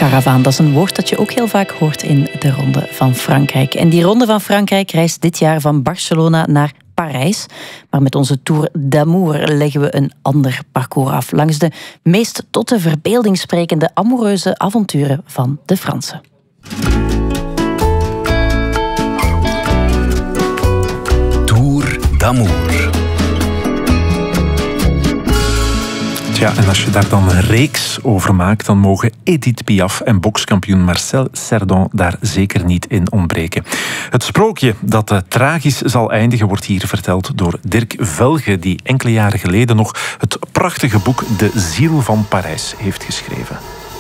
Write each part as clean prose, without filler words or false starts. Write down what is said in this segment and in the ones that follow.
Caravaan, dat is een woord dat je ook heel vaak hoort in de Ronde van Frankrijk. En die Ronde van Frankrijk reist dit jaar van Barcelona naar Parijs. Maar met onze Tour d'Amour leggen we een ander parcours af. Langs de meest tot de verbeelding sprekende amoureuze avonturen van de Fransen. Tour d'Amour. Ja, en als je daar dan een reeks over maakt, dan mogen Edith Piaf en bokskampioen Marcel Cerdan daar zeker niet in ontbreken. Het sprookje dat tragisch zal eindigen wordt hier verteld door Dirk Velge, die enkele jaren geleden nog het prachtige boek De Ziel van Parijs heeft geschreven.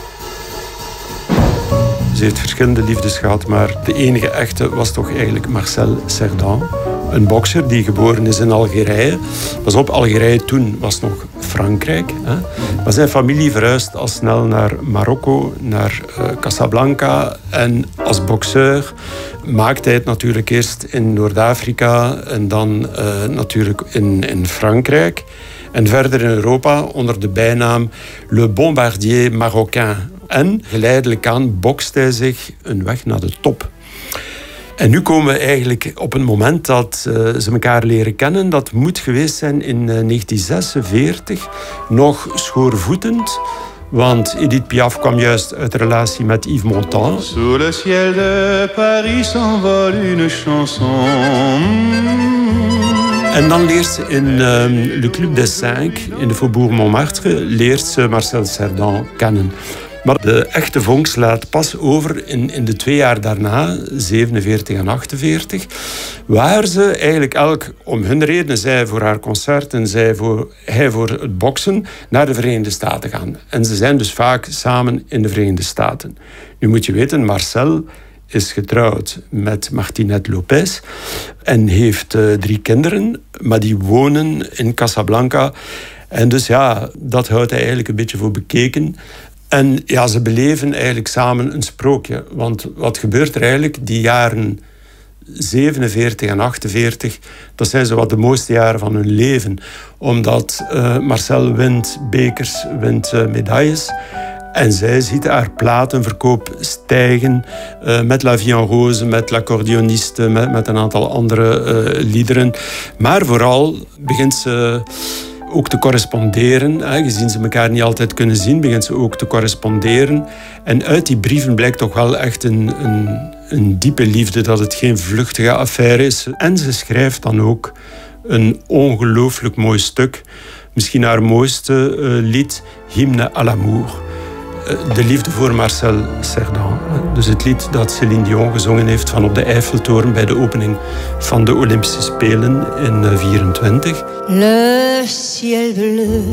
Ze heeft verschillende liefdes gehad, maar de enige echte was toch eigenlijk Marcel Cerdan. Een bokser die geboren is in Algerije. Pas op, Algerije toen was nog Frankrijk. Hè? Maar zijn familie verhuisde al snel naar Marokko, naar Casablanca. En als bokseur maakte hij het natuurlijk eerst in Noord-Afrika en dan natuurlijk in Frankrijk. En verder in Europa onder de bijnaam Le Bombardier Marocain. En geleidelijk aan bokst hij zich een weg naar de top. En nu komen we eigenlijk op een moment dat ze elkaar leren kennen. Dat moet geweest zijn in 1946, nog schoorvoetend. Want Edith Piaf kwam juist uit de relatie met Yves Montand. Sous le ciel de Paris s'envole une chanson. En dan leert ze in Le Club des Cinq, in de Faubourg Montmartre, leert ze Marcel Cerdan kennen. Maar de echte vonk slaat pas over in de 2 jaar daarna, 47 en 48, waar ze eigenlijk elk om hun redenen, zij voor haar concert en hij voor het boksen, naar de Verenigde Staten gaan. En ze zijn dus vaak samen in de Verenigde Staten. Nu moet je weten, Marcel is getrouwd met Martinette Lopez en heeft 3 kinderen, maar die wonen in Casablanca. En dus ja, dat houdt hij eigenlijk een beetje voor bekeken. En ja, ze beleven eigenlijk samen een sprookje. Want wat gebeurt er eigenlijk? Die jaren 47 en 48, dat zijn zo wat de mooiste jaren van hun leven. Omdat Marcel wint bekers, wint medailles. En zij ziet haar platenverkoop stijgen met La Vie en Rose, met L'Accordioniste, met een aantal andere liederen. Maar vooral begint ze ook te corresponderen. Gezien ze elkaar niet altijd kunnen zien, begint ze ook te corresponderen. En uit die brieven blijkt toch wel echt een diepe liefde, dat het geen vluchtige affaire is. En ze schrijft dan ook een ongelooflijk mooi stuk. Misschien haar mooiste lied, Hymne à l'amour. De liefde voor Marcel Cerdan. Dus het lied dat Céline Dion gezongen heeft van op de Eiffeltoren bij de opening van de Olympische Spelen in 1924. Le ciel bleu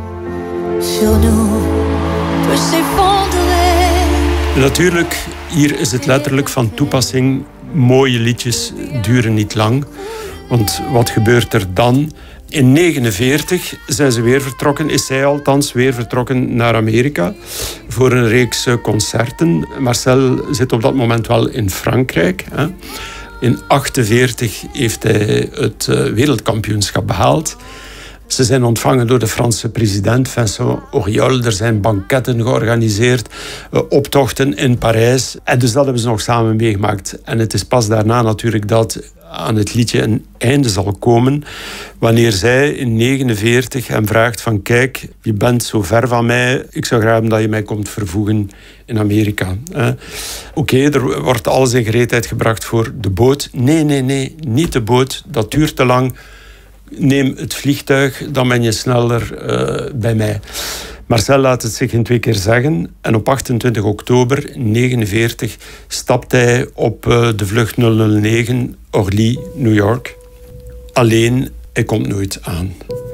sur nous peut s'effondrer. Natuurlijk, hier is het letterlijk van toepassing. Mooie liedjes duren niet lang. Want wat gebeurt er dan? In 1949 zijn ze weer vertrokken, is zij althans weer vertrokken naar Amerika voor een reeks concerten. Marcel zit op dat moment wel in Frankrijk. Hè. In 1948 heeft hij het wereldkampioenschap behaald. Ze zijn ontvangen door de Franse president Vincent Auriol. Er zijn banketten georganiseerd, optochten in Parijs. En dus dat hebben ze nog samen meegemaakt. En het is pas daarna natuurlijk dat aan het liedje een einde zal komen, wanneer zij in 1949 hem vraagt van kijk, je bent zo ver van mij, ik zou graag dat je mij komt vervoegen in Amerika. Oké, er wordt alles in gereedheid gebracht voor de boot. Nee, niet de boot, dat duurt te lang. Neem het vliegtuig, dan ben je sneller bij mij. Marcel laat het zich in 2 keer zeggen. En op 28 oktober 1949 stapt hij op de vlucht 009 Orly, New York. Alleen, hij komt nooit aan.